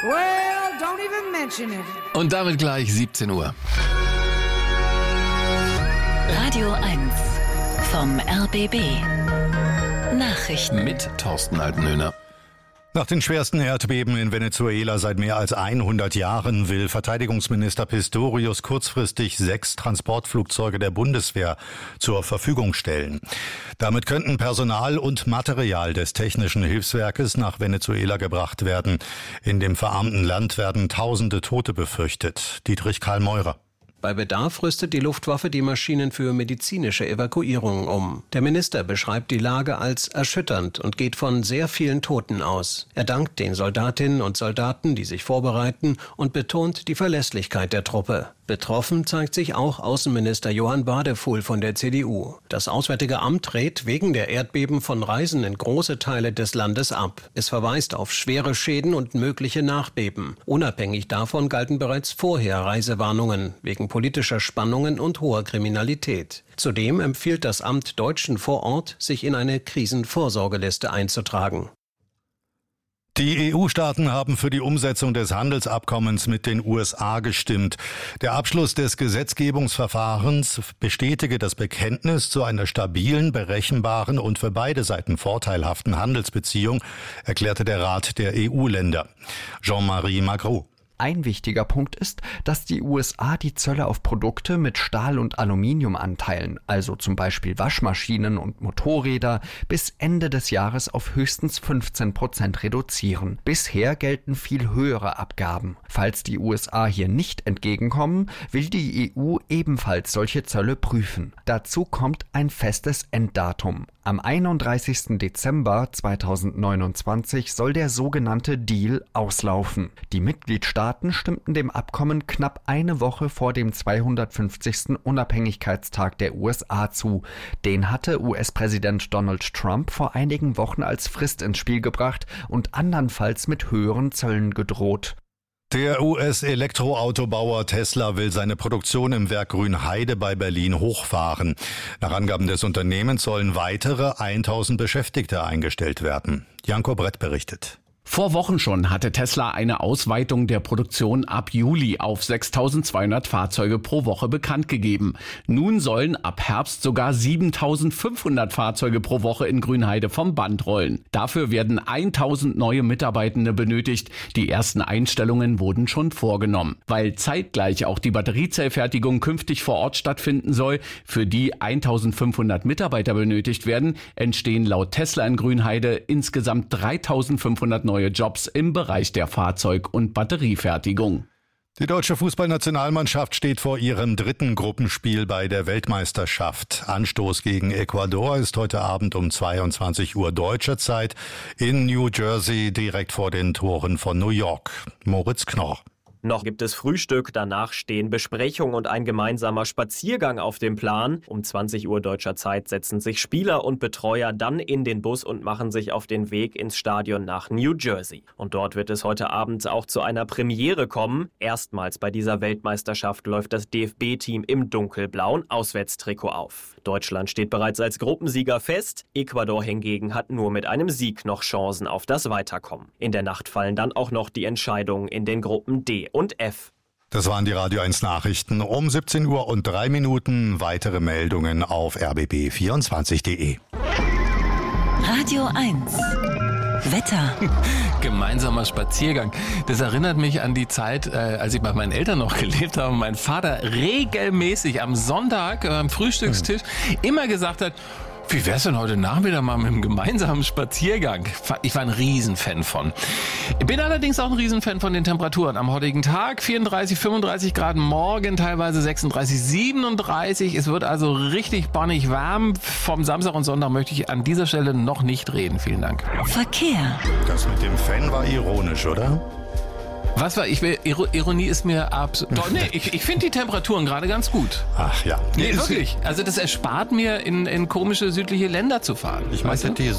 Well, don't even mention it. Und damit gleich 17 Uhr. Radio 1 vom RBB. Nachrichten Mit Thorsten Altenhöhner. Nach den schwersten Erdbeben in Venezuela seit mehr als 100 Jahren will Verteidigungsminister Pistorius kurzfristig 6 Transportflugzeuge der Bundeswehr zur Verfügung stellen. Damit könnten Personal und Material des Technischen Hilfswerkes nach Venezuela gebracht werden. In dem verarmten Land werden Tausende Tote befürchtet. Dietrich Karl Meurer. Bei Bedarf rüstet die Luftwaffe die Maschinen für medizinische Evakuierungen um. Der Minister beschreibt die Lage als erschütternd und geht von sehr vielen Toten aus. Er dankt den Soldatinnen und Soldaten, die sich vorbereiten, und betont die Verlässlichkeit der Truppe. Betroffen zeigt sich auch Außenminister Johann Badefuhl von der CDU. Das Auswärtige Amt rät wegen der Erdbeben von Reisen in große Teile des Landes ab. Es verweist auf schwere Schäden und mögliche Nachbeben. Unabhängig davon galten bereits vorher Reisewarnungen wegen politischer Spannungen und hoher Kriminalität. Zudem empfiehlt das Amt Deutschen vor Ort, sich in eine Krisenvorsorgeliste einzutragen. Die EU-Staaten haben für die Umsetzung des Handelsabkommens mit den USA gestimmt. Der Abschluss des Gesetzgebungsverfahrens bestätige das Bekenntnis zu einer stabilen, berechenbaren und für beide Seiten vorteilhaften Handelsbeziehung, erklärte der Rat der EU-Länder. Jean-Marie Magro. Ein wichtiger Punkt ist, dass die USA die Zölle auf Produkte mit Stahl- und Aluminiumanteilen, also zum Beispiel Waschmaschinen und Motorräder, bis Ende des Jahres auf höchstens 15% reduzieren. Bisher gelten viel höhere Abgaben. Falls die USA hier nicht entgegenkommen, will die EU ebenfalls solche Zölle prüfen. Dazu kommt ein festes Enddatum. Am 31. Dezember 2029 soll der sogenannte Deal auslaufen. Die Mitgliedstaaten stimmten dem Abkommen knapp eine Woche vor dem 250. Unabhängigkeitstag der USA zu. Den hatte US-Präsident Donald Trump vor einigen Wochen als Frist ins Spiel gebracht und andernfalls mit höheren Zöllen gedroht. Der US-Elektroautobauer Tesla will seine Produktion im Werk Grünheide bei Berlin hochfahren. Nach Angaben des Unternehmens sollen weitere 1000 Beschäftigte eingestellt werden. Janko Brett berichtet. Vor Wochen schon hatte Tesla eine Ausweitung der Produktion ab Juli auf 6.200 Fahrzeuge pro Woche bekannt gegeben. Nun sollen ab Herbst sogar 7.500 Fahrzeuge pro Woche in Grünheide vom Band rollen. Dafür werden 1.000 neue Mitarbeitende benötigt. Die ersten Einstellungen wurden schon vorgenommen. Weil zeitgleich auch die Batteriezellfertigung künftig vor Ort stattfinden soll, für die 1.500 Mitarbeiter benötigt werden, entstehen laut Tesla in Grünheide insgesamt 3.500 neue Jobs im Bereich der Fahrzeug- und Batteriefertigung. Die deutsche Fußballnationalmannschaft steht vor ihrem 3. Gruppenspiel bei der Weltmeisterschaft. Anstoß gegen Ecuador ist heute Abend um 22 Uhr deutscher Zeit in New Jersey, direkt vor den Toren von New York. Moritz Knorr. Noch gibt es Frühstück, danach stehen Besprechung und ein gemeinsamer Spaziergang auf dem Plan. Um 20 Uhr deutscher Zeit setzen sich Spieler und Betreuer dann in den Bus und machen sich auf den Weg ins Stadion nach New Jersey. Und dort wird es heute Abend auch zu einer Premiere kommen. Erstmals bei dieser Weltmeisterschaft läuft das DFB-Team im dunkelblauen Auswärtstrikot auf. Deutschland steht bereits als Gruppensieger fest. Ecuador hingegen hat nur mit einem Sieg noch Chancen auf das Weiterkommen. In der Nacht fallen dann auch noch die Entscheidungen in den Gruppen D und F. Das waren die Radio 1 Nachrichten um 17 Uhr und 3 Minuten. Weitere Meldungen auf rbb24.de. Radio 1 Wetter. Gemeinsamer Spaziergang. Das erinnert mich an die Zeit, als ich bei meinen Eltern noch gelebt habe und mein Vater regelmäßig am Sonntag am Frühstückstisch immer gesagt hat, wie wär's denn heute Nachmittag mal mit einem gemeinsamen Spaziergang? Ich war ein Riesenfan von. Ich bin allerdings auch ein Riesenfan von den Temperaturen am heutigen Tag. 34, 35 Grad, morgen teilweise 36, 37. Es wird also richtig bonnig warm. Vom Samstag und Sonntag möchte ich an dieser Stelle noch nicht reden. Vielen Dank. Verkehr. Das mit dem Fan war ironisch, oder? Was war? Ironie ist mir absolut. Nee, ich finde die Temperaturen gerade ganz gut. Ach ja. Nee, wirklich. Also das erspart mir, in komische südliche Länder zu fahren. Ich meinte die